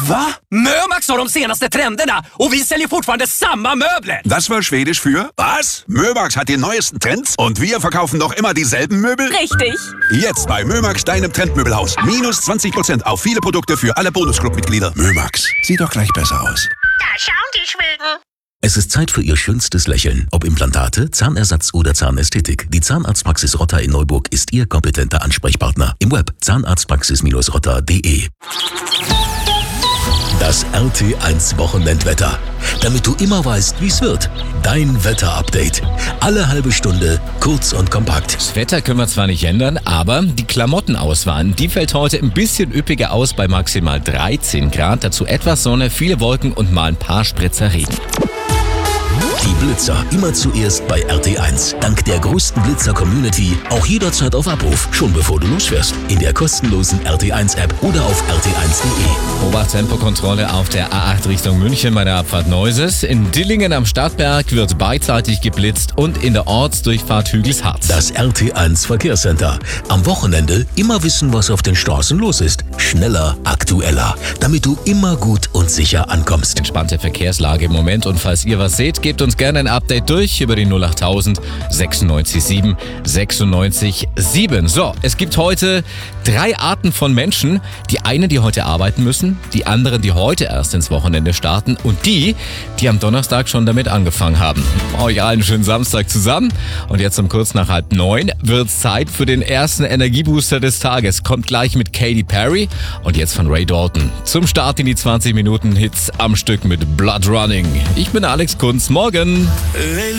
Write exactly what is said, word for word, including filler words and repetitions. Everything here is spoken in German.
Va? Mömax har de senaste trenderna och vi säljer fortfarande samma möbler. Das war Schwedisch für was? Mömax hat die neuesten Trends und wir verkaufen noch immer dieselben Möbel? Richtig. Jetzt bei Mömax, deinem Trendmöbelhaus. Minus zwanzig Prozent auf viele Produkte für alle Bonusclub-Mitglieder. Mömax, sieht doch gleich besser aus. Da schauen die Schweden. Es ist Zeit für Ihr schönstes Lächeln. Ob Implantate, Zahnersatz oder Zahnästhetik. Die Zahnarztpraxis Rotter in Neuburg ist Ihr kompetenter Ansprechpartner. Im Web zahnarztpraxis rotter punkt de. Das R T eins Wochenendwetter. Damit du immer weißt, wie es wird. Dein Wetterupdate. Alle halbe Stunde, kurz und kompakt. Das Wetter können wir zwar nicht ändern, aber die Klamottenauswahl, die fällt heute ein bisschen üppiger aus bei maximal dreizehn Grad. Dazu etwas Sonne, viele Wolken und mal ein paar Spritzer Regen. Die Blitzer immer zuerst bei R T eins. Dank der größten Blitzer-Community auch jederzeit auf Abruf, schon bevor du losfährst. In der kostenlosen R T eins App oder auf r t eins punkt de. Obacht-Tempokontrolle auf der A acht Richtung München bei der Abfahrt Neuses. In Dillingen am Stadtberg wird beidseitig geblitzt und in der Ortsdurchfahrt Hügelsharz. Das R T eins Verkehrscenter. Am Wochenende immer wissen, was auf den Straßen los ist. Schneller, aktueller, damit du immer gut und sicher ankommst. Entspannte Verkehrslage im Moment und falls ihr was seht, gebt uns gerne ein Update durch über die null achttausend sechsundneunzig sieben sechsundneunzig sieben. So, es gibt heute drei Arten von Menschen. Die einen, die heute arbeiten müssen, die anderen, die heute erst ins Wochenende starten und die, die am Donnerstag schon damit angefangen haben. Euch allen schönen Samstag zusammen und jetzt um kurz nach halb neun wird's Zeit für den ersten Energiebooster des Tages. Kommt gleich mit Katy Perry und jetzt von Ray Dalton. Zum Start in die zwanzig Minuten Hits am Stück mit Blood Running. Ich bin Alex Kunz. Morgen.